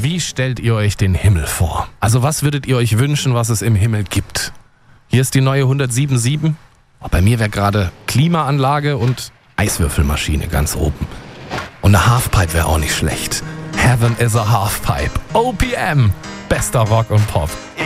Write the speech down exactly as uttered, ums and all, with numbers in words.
Wie stellt ihr euch den Himmel vor? Also was würdet ihr euch wünschen, was es im Himmel gibt? Hier ist die neue hundertsieben Komma sieben. Oh, bei mir wäre gerade Klimaanlage und Eiswürfelmaschine ganz oben. Und eine Halfpipe wäre auch nicht schlecht. Heaven is a Halfpipe. O P M. Bester Rock und Pop.